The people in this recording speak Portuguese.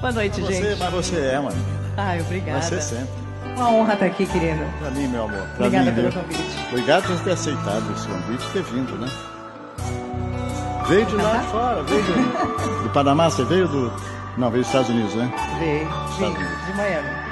Boa noite, gente. Mas você é, mano. Ai, obrigada. Você sempre. Uma honra estar aqui, querido. Pra mim, meu amor. Obrigada mim, pelo convite. Obrigado por ter aceitado esse convite e ter vindo, né? Veio de lá de fora, veio do Panamá, você veio do... Não, veio dos Estados Unidos, né? Veio, de Miami.